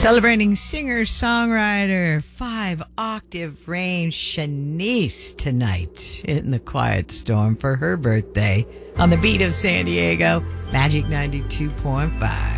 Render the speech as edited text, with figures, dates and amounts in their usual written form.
Celebrating singer-songwriter, 5-octave range Shanice tonight in the Quiet Storm for her birthday on the beat of San Diego, Magic 92.5.